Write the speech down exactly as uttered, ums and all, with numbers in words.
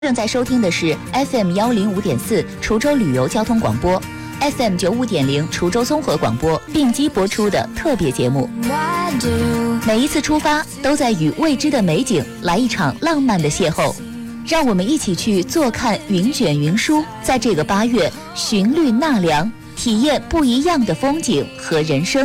正在收听的是 F M 幺零五点四滁州旅游交通广播 ，F M 九五点零滁州综合广播并机播出的特别节目。每一次出发，都在与未知的美景来一场浪漫的邂逅。让我们一起去坐看云卷云舒，在这个八月寻绿纳凉，体验不一样的风景和人生。